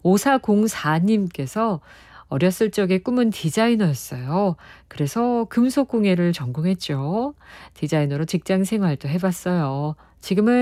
5404님께서 어렸을 적에 꿈은 디자이너였어요. 그래서 금속공예를 전공했죠. 디자이너로 직장 생활도 해봤어요. 지금은